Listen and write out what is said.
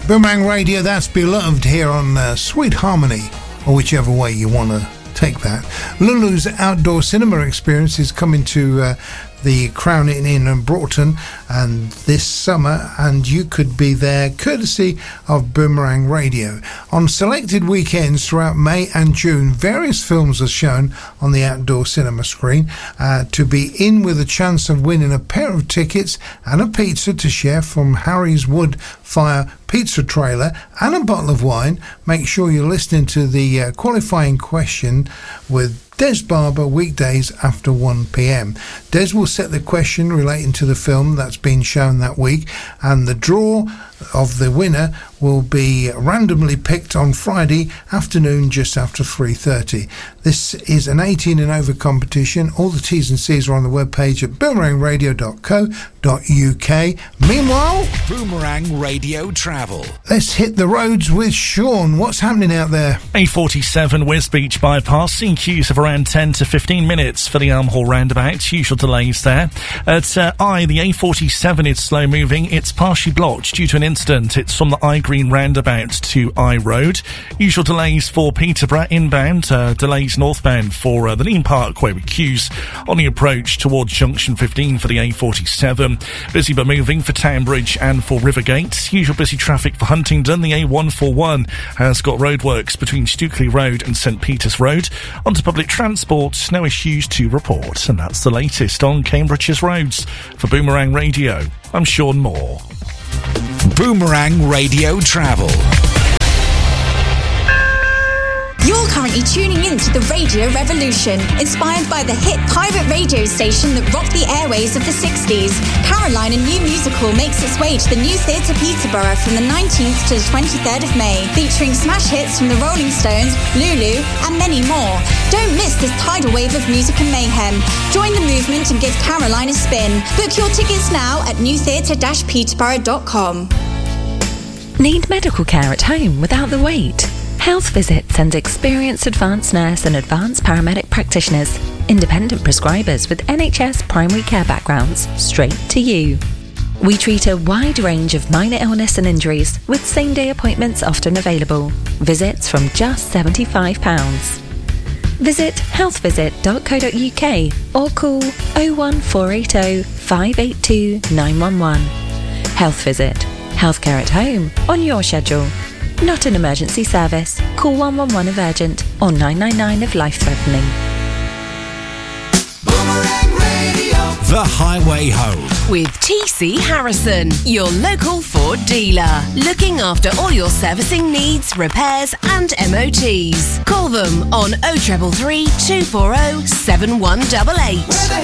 Boomerang Radio, that's Beloved here on Sweet Harmony, or whichever way you want to take that. Lulu's Outdoor Cinema Experience is coming to the Crown Inn in Broughton and this summer, and you could be there courtesy of Boomerang Radio. On selected weekends throughout May and June, various films are shown on the outdoor cinema screen. To be in with a chance of winning a pair of tickets and a pizza to share from Harry's Wood Fire Pizza Trailer and a bottle of wine, make sure you're listening to the qualifying question with Des Barber weekdays after 1 p.m. Des will set the question relating to the film that's been shown that week, and the draw of the winner will be randomly picked on Friday afternoon just after 3:30. This is an 18 and over competition. All the T's and C's are on the webpage at boomerangradio.co.uk. Meanwhile, Boomerang Radio Travel. Let's hit the roads with Sean. What's happening out there? A47 Wisbeach bypass, seeing queues of around 10 to 15 minutes for the Elmhall roundabout. Usual delays there. At the A47 is slow moving. It's partially blocked due to an incident. It's from the I Green roundabout to I Road. Usual delays for Peterborough inbound. Delays northbound for the Lean Parkway with queues on the approach towards Junction 15 for the A47. Busy but moving for Townbridge and for Rivergate. Usual busy traffic for Huntingdon. The A141 has got roadworks between Stukely Road and St Peter's Road. Onto public transport, no issues to report. And that's the latest on Cambridge's roads. For Boomerang Radio, I'm Sean Moore. Boomerang Radio Travel. You're currently tuning in to the Radio Revolution, inspired by the hit pirate radio station that rocked the airwaves of the 60s. Caroline, a new musical, makes its way to the New Theatre Peterborough from the 19th to the 23rd of May, featuring smash hits from the Rolling Stones, Lulu, and many more. Don't miss this tidal wave of music and mayhem. Join the movement and give Caroline a spin. Book your tickets now at newtheatre-peterborough.com. Need medical care at home without the wait? Health Visit sends experienced advanced nurse and advanced paramedic practitioners, independent prescribers with NHS primary care backgrounds, straight to you. We treat a wide range of minor illness and injuries with same-day appointments often available. Visits from just £75. Visit healthvisit.co.uk or call 01480 582 911. Health Visit. Healthcare at home on your schedule. Not an emergency service. Call 111 if urgent or 999 if life-threatening. Boomerang Radio. The Highway Home. With TC Harrison, your local Ford dealer. Looking after all your servicing needs, repairs and MOTs. Call them on 0333 240 7188.